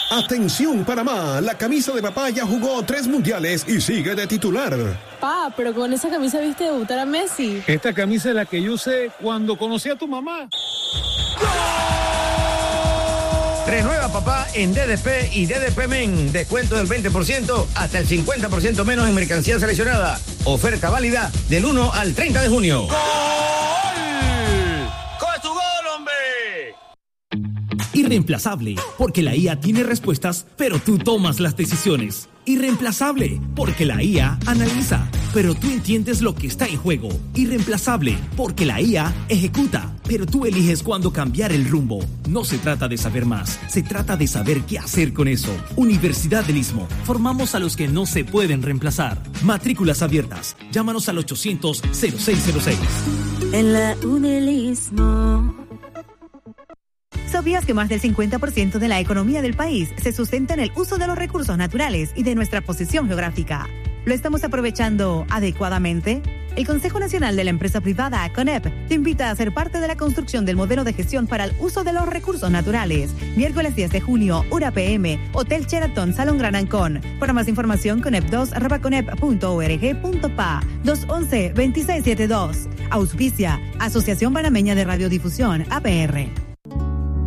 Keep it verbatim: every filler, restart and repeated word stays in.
Atención Panamá, la camisa de papá ya jugó tres mundiales y sigue de titular. Pa, pero con esa camisa viste debutar a Messi. Esta camisa es la que yo usé cuando conocí a tu mamá. Renueva papá en D D P y D D P Men. Descuento del veinte por ciento hasta el cincuenta por ciento menos en mercancía seleccionada. Oferta válida del uno al treinta de junio. ¡Gol! ¡Con tu gol, hombre! Irreemplazable, porque la I A tiene respuestas, pero tú tomas las decisiones. Irreemplazable, porque la I A analiza, pero tú entiendes lo que está en juego. Irreemplazable, porque la I A ejecuta, pero tú eliges cuándo cambiar el rumbo. No se trata de saber más, se trata de saber qué hacer con eso. Universidad del Istmo, formamos a los que no se pueden reemplazar. Matrículas abiertas, llámanos al ochocientos cero seis cero seis. En la Unelismo. ¿Sabías que más del cincuenta por ciento de la economía del país se sustenta en el uso de los recursos naturales y de nuestra posición geográfica? ¿Lo estamos aprovechando adecuadamente? El Consejo Nacional de la Empresa Privada, CONEP, te invita a ser parte de la construcción del modelo de gestión para el uso de los recursos naturales. Miércoles diez de junio, una p m, Hotel Sheraton, Salón Gran Ancón. Para más información, conep dos arroba conep punto org punto pa, dos once, veintiséis setenta y dos. Auspicia, Asociación Panameña de Radiodifusión, A P R.